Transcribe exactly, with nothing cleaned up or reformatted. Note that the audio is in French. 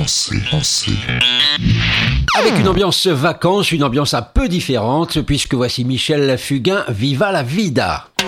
Pensez, pensez. Avec une ambiance vacances, une ambiance un peu différente, puisque voici Michel Fugain, Viva la Vida.